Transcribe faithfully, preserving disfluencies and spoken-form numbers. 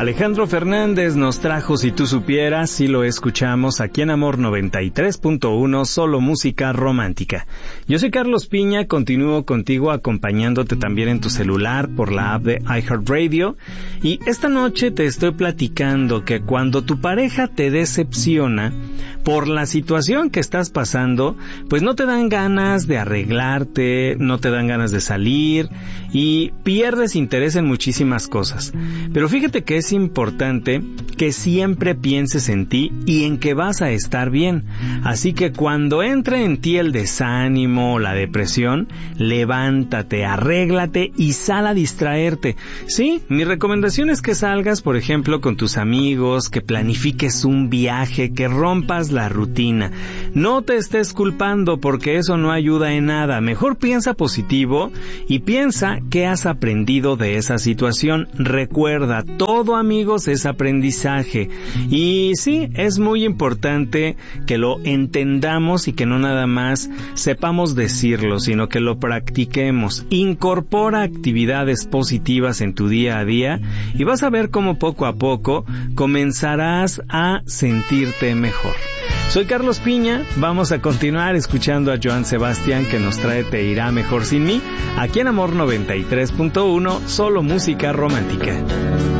Alejandro Fernández nos trajo Si tú supieras, sí lo escuchamos aquí en Amor noventa y tres punto uno, solo música romántica. Yo soy Carlos Piña, continúo contigo acompañándote también en tu celular por la app de iHeartRadio, y esta noche te estoy platicando que cuando tu pareja te decepciona por la situación que estás pasando, pues no te dan ganas de arreglarte, no te dan ganas de salir y pierdes interés en muchísimas cosas. Pero fíjate que es importante que siempre pienses en ti y en que vas a estar bien. Así que cuando entre en ti el desánimo o la depresión, levántate, arréglate y sal a distraerte. Sí, mi recomendación es que salgas, por ejemplo, con tus amigos, que planifiques un viaje, que rompas la rutina. No te estés culpando porque eso no ayuda en nada. Mejor piensa positivo y piensa qué has aprendido de esa situación. Recuerda, todo, amigos, es aprendizaje. Y sí, es muy importante que lo entendamos y que no nada más sepamos decirlo, sino que lo practiquemos. Incorpora actividades positivas en tu día a día y vas a ver cómo poco a poco comenzarás a sentirte mejor. Soy Carlos Piña, vamos a continuar escuchando a Joan Sebastián, que nos trae Te irá mejor sin mí, aquí en Amor noventa y tres punto uno, solo música romántica.